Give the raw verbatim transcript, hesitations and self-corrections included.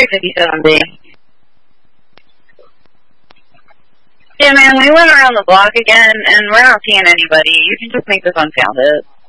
Area fifty-seven B. Yeah, man, we went around the block again, and we're not seeing anybody. You can just make this unfounded.